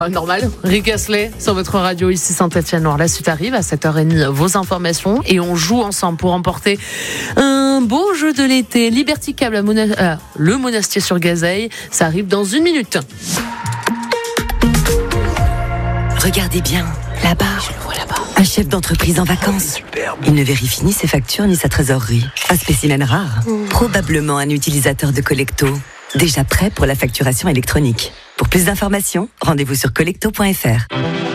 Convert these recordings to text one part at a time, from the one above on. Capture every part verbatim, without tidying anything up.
Normal, Rick Astley sur votre radio ici Saint-Etienne-Loire. La suite arrive à sept heures trente, vos informations et on joue ensemble pour remporter un beau jeu de l'été. Liberty Cable à Mona- euh, le Monastier sur Gazeille, ça arrive dans une minute. Regardez bien, là-bas, je le vois là-bas. Un chef d'entreprise en vacances. Il ne vérifie ni ses factures ni sa trésorerie. Un spécimen rare. Mmh. Probablement un utilisateur de Collecto. Déjà prêt pour la facturation électronique. Pour plus d'informations, rendez-vous sur collecto point f r.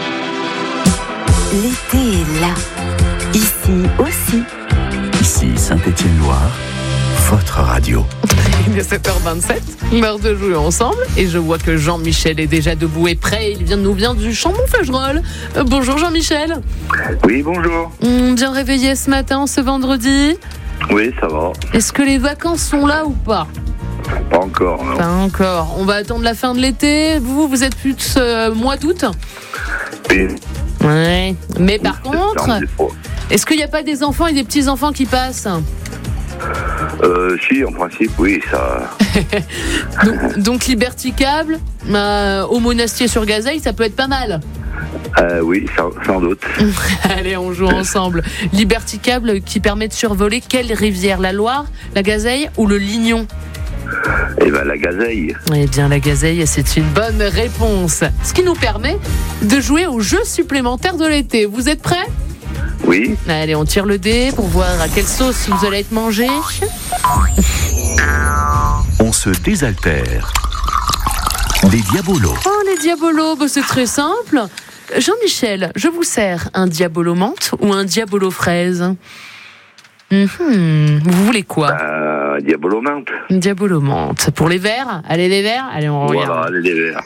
L'été est là. Ici aussi. Ici Saint-Etienne-Loire, votre radio. Il est sept heures vingt-sept, l'heure de jouer ensemble. Et je vois que Jean-Michel est déjà debout et prêt. Il vient, nous vient du Chambon-Feugerolles. Euh, bonjour Jean-Michel. Oui, bonjour. On bien réveillé ce matin, ce vendredi. Oui, ça va. Est-ce que les vacances sont là ou pas ? Pas encore, non. Pas encore. On va attendre la fin de l'été. Vous, vous êtes plus euh, mois d'août ? Oui. Ouais. Mais par contre, est-ce qu'il n'y a pas des enfants et des petits-enfants qui passent ? Euh, si, en principe, oui, ça... donc, donc Liberty Cable, euh, au Monastier sur Gazeille, ça peut être pas mal. Euh, oui, sans, sans doute. Allez, on joue ensemble. Liberty Cable qui permet de survoler quelle rivière ? La Loire, la Gazeille ou le Lignon ? Eh bien, la Gazeille. Eh bien, la Gazeille, c'est une bonne réponse. Ce qui nous permet de jouer au jeu supplémentaire de l'été. Vous êtes prêts ? Oui. Allez, on tire le dé pour voir à quelle sauce vous allez être mangé. On se désaltère. Les diabolos. Oh, les diabolos, bah, c'est très simple. Jean-Michel, je vous sers un diabolo menthe ou un diabolo fraise ? Mmh. Vous voulez quoi ? Euh, diabolo menthe. Une diabolo menthe. Pour les verts ? Allez, les verts ? Allez, on regarde. Voilà, les verts.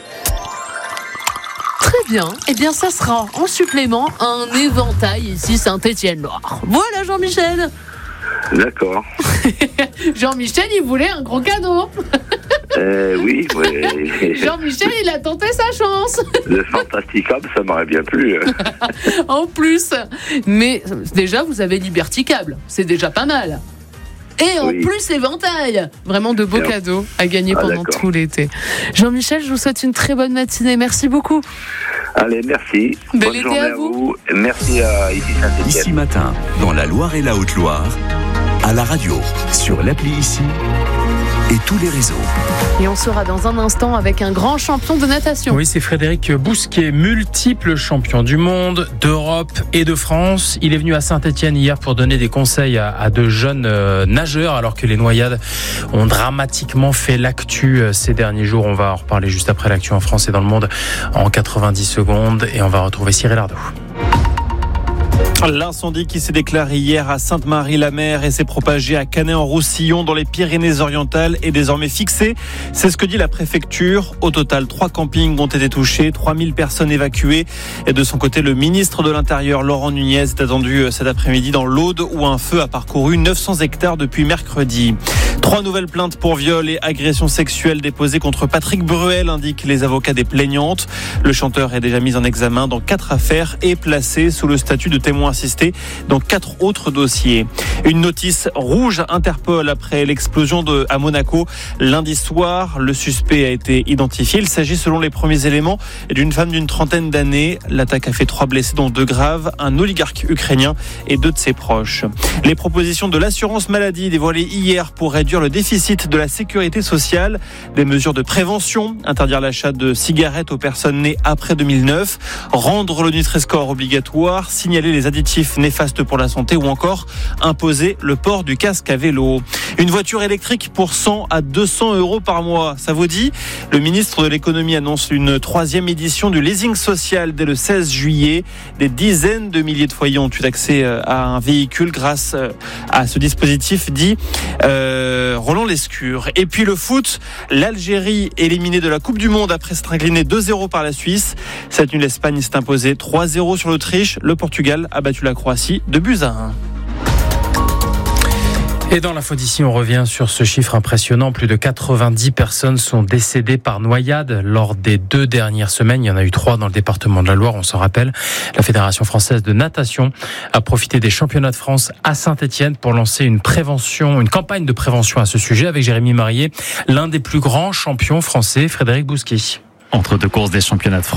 Très bien. Eh bien, ça sera en supplément un éventail ici Saint-Etienne-Loire. Voilà, Jean-Michel. D'accord. Jean-Michel, il voulait un gros cadeau. Euh, oui, oui. Jean-Michel, il a tenté sa chance. Le Fantasticable, ça m'aurait bien plu. En plus. Mais déjà, vous avez Liberty Cable. C'est déjà pas mal. Et en oui. plus, éventail. Vraiment de beaux Bien. cadeaux à gagner Ah, pendant d'accord. tout l'été. Jean-Michel, je vous souhaite une très bonne matinée. Merci beaucoup. Allez, merci. Bel Bonne été journée à à vous. vous. Merci à ici Saint-Etienne. Ici matin, dans la Loire et la Haute-Loire, à la radio, sur l'appli Ici et tous les réseaux. Et on sera dans un instant avec un grand champion de natation. Oui, c'est Frédéric Bousquet, multiple champion du monde, d'Europe et de France. Il est venu à Saint-Etienne hier pour donner des conseils à, à de jeunes euh, nageurs, alors que les noyades ont dramatiquement fait l'actu euh, ces derniers jours. On va en reparler juste après l'actu en France et dans le monde en quatre-vingt-dix secondes. Et on va retrouver Cyril Ardo. L'incendie qui s'est déclaré hier à Sainte-Marie-la-Mer et s'est propagé à Canet-en-Roussillon dans les Pyrénées-Orientales est désormais fixé. C'est ce que dit la préfecture. Au total, trois campings ont été touchés, trois mille personnes évacuées. Et de son côté, le ministre de l'Intérieur, Laurent Nunez, est attendu cet après-midi dans l'Aude où un feu a parcouru neuf cents hectares depuis mercredi. Trois nouvelles plaintes pour viol et agression sexuelle déposées contre Patrick Bruel, indiquent les avocats des plaignantes. Le chanteur est déjà mis en examen dans quatre affaires et placé sous le statut de témoin assisté dans quatre autres dossiers. Une notice rouge Interpol après l'explosion de, à Monaco lundi soir. Le suspect a été identifié. Il s'agit selon les premiers éléments d'une femme d'une trentaine d'années. L'attaque a fait trois blessés dont deux graves, un oligarque ukrainien et deux de ses proches. Les propositions de l'assurance maladie dévoilées hier pour réduire le déficit de la sécurité sociale. Des mesures de prévention, interdire l'achat de cigarettes aux personnes nées après deux mille neuf, rendre le Nutri-Score obligatoire, signaler les additifs néfastes pour la santé ou encore imposer le port du casque à vélo. Une voiture électrique pour cent à deux cents euros par mois, ça vous dit ? Le ministre de l'économie annonce une troisième édition du leasing social dès le seize juillet. Des dizaines de milliers de foyers ont eu accès à un véhicule grâce à ce dispositif dit euh, Roland Lescure. Et puis le foot, l'Algérie éliminée de la Coupe du Monde après s'être inclinée deux zéro par la Suisse. Cette nuit, l'Espagne s'est imposée trois zéro sur l'Autriche. Le Portugal a battu la Croatie de buts à un. Et dans l'info d'ici, on revient sur ce chiffre impressionnant. Plus de quatre-vingt-dix personnes sont décédées par noyade lors des deux dernières semaines. Il y en a eu trois dans le département de la Loire, on s'en rappelle. La Fédération française de natation a profité des championnats de France à Saint-Etienne pour lancer une prévention, une campagne de prévention à ce sujet avec Jérémy Marié, l'un des plus grands champions français, Frédéric Bousquet. Entre deux courses des championnats de France.